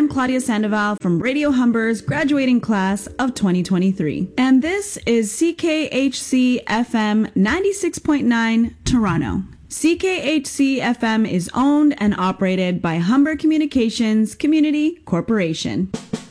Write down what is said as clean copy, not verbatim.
I'm Claudia Sandoval from Radio Humber's graduating class of 2023. And this is CKHC FM 96.9 Toronto. CKHC FM is owned and operated by Humber Communications Community Corporation.